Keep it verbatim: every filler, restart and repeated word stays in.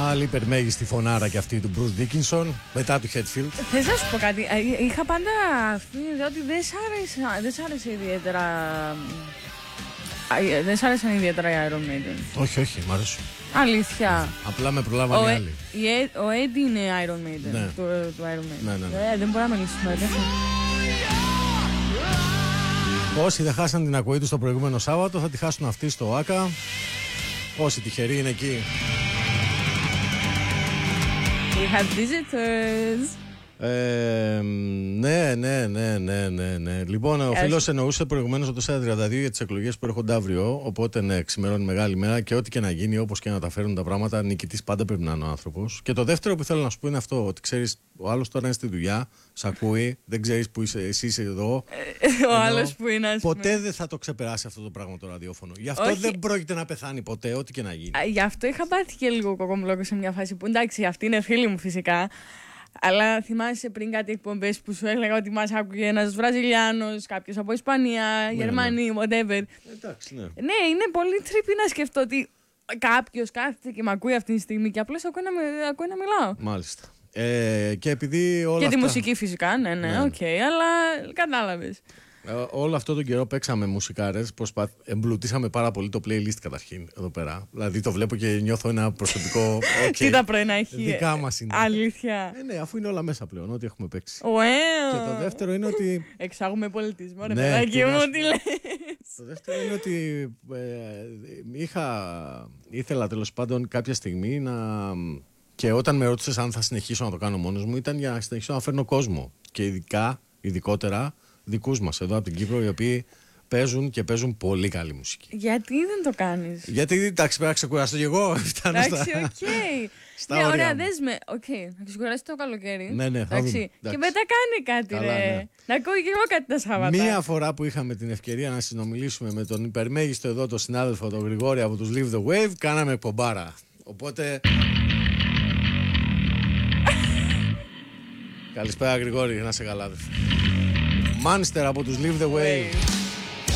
Άλλη υπερμέγιστη φωνάρα και αυτή του Bruce Dickinson μετά του Hetfield. Θες να σου πω κάτι, είχα πάντα αυτή την ιδέα ότι δεν σ' άρεσε, δεν σ' άρεσε ιδιαίτερα. Δεν σ' άρεσαν ιδιαίτερα οι Iron Maiden. Όχι, όχι, μ' αρέσουν. Αλήθεια. Απλά με προλάβανε ο, οι άλλοι. Ο Eddie είναι Iron Maiden. Ναι. Του, του Iron Maiden. Ναι, ναι, ναι. Ε, δεν μπορούμε να μιλήσουμε. Όσοι δεν χάσαν την ακοή τους το προηγούμενο Σάββατο θα τη χάσουν αυτή στο ΆΚΑ. Όσοι τυχεροί είναι εκεί. We have visitors. Ε, ναι, ναι, ναι, ναι, ναι, ναι. Λοιπόν, ο φίλος εννοούσε προηγουμένως το τετρακόσια τριάντα δύο για τις εκλογές που έρχονται αύριο. Οπότε, ναι, ξημερώνει μεγάλη μέρα και ό,τι και να γίνει, όπως και να τα φέρουν τα πράγματα, νικητής πάντα πρέπει να είναι ο άνθρωπος. Και το δεύτερο που θέλω να σου πω είναι αυτό: ότι ξέρεις, ο άλλος τώρα είναι στη δουλειά, σ' ακούει, δεν ξέρεις που είσαι, εσύ είσαι εδώ. Ο άλλος που είναι, ας πούμε. Ποτέ δεν θα το ξεπεράσει αυτό το πράγμα το ραδιόφωνο. Γι' αυτό όχι. Δεν πρόκειται να πεθάνει ποτέ, ό,τι και να γίνει. Γι' αυτό είχα πάθει και λίγο κοκομπλόκο σε μια φάση που εντάξει, αυτή είναι φίλη μου φυσικά. Αλλά θυμάσαι πριν κάτι εκπομπές που σου έλεγα ότι μας άκουγε ένας Βραζιλιάνος, κάποιος από Ισπανία, ναι, Γερμανία, ναι. whatever. Εντάξει, ναι. Ναι, είναι πολύ τρίπη να σκεφτώ ότι κάποιος κάθεται και με ακούει αυτή τη στιγμή και απλώς ακούει να, ακούει να μιλάω. Μάλιστα. Ε, και επειδή όλα και αυτά... τη μουσική φυσικά, ναι, ναι, οκ, ναι. okay, αλλά κατάλαβες. Ε, όλο αυτό τον καιρό παίξαμε μουσικάρες, προσπαθ... εμπλουτίσαμε πάρα πολύ το playlist καταρχήν εδώ πέρα. Δηλαδή το βλέπω και νιώθω ένα προσωπικό. Okay, τι τα πρωινά έχει. Δικά μας είναι. Αλήθεια. Ε, ναι, αφού είναι όλα μέσα πλέον, ό,τι έχουμε παίξει. Wow. Και το δεύτερο είναι ότι. Εξάγουμε πολιτισμό, ρε ναι, παιδάκι μου, τι λες. Το δεύτερο είναι ότι ε, είχα, ήθελα τέλος πάντων κάποια στιγμή να. Και όταν με ρώτησες αν θα συνεχίσω να το κάνω μόνος μου, ήταν για να συνεχίσω να φέρνω κόσμο. Και ειδικά, ειδικότερα, δικούς μας εδώ από την Κύπρο, οι οποίοι παίζουν και παίζουν πολύ καλή μουσική. Γιατί δεν το κάνεις? Γιατί, εντάξει, πρέπει να ξεκουραστώ και εγώ. Εντάξει, οκ. Okay. Ναι, ωραία, δέσμε. Οκ, okay. Να ξεκουράσει το καλοκαίρι. Ναι, ναι, θα δούμε. Και μετά κάνει κάτι, καλά, ρε. Ναι. Να ακούω και εγώ κάτι τα Σάββατα. Μία φορά που είχαμε την ευκαιρία να συνομιλήσουμε με τον υπερμέγιστο εδώ, τον συνάδελφο, τον Γρηγόρη από τους Leave the Wave, κάναμε εκπομπάρα. Οπότε. Καλησπέρα Γρηγόρη, να σε καλά. Μάνστερ από τους Leave the Wave.